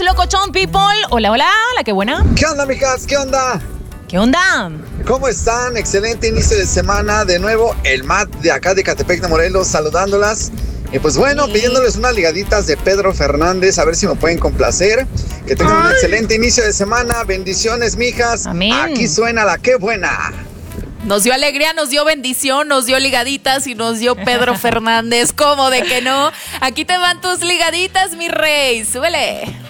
locochón, people. Hola, hola, la que buena. ¿Qué onda, mijas? ¿Qué onda? ¿Qué onda? ¿Cómo están? Excelente inicio de semana. De nuevo, el Matt de acá de Catepec de Morelos, saludándolas. Y pues bueno, pidiéndoles unas ligaditas de Pedro Fernández, a ver si me pueden complacer. Que tengan un excelente inicio de semana. Bendiciones, mijas. Amén. Aquí suena la que buena. Nos dio alegría, nos dio bendición, nos dio ligaditas y nos dio Pedro Fernández. ¿Cómo de que no? Aquí te van tus ligaditas, mi rey. Súbele.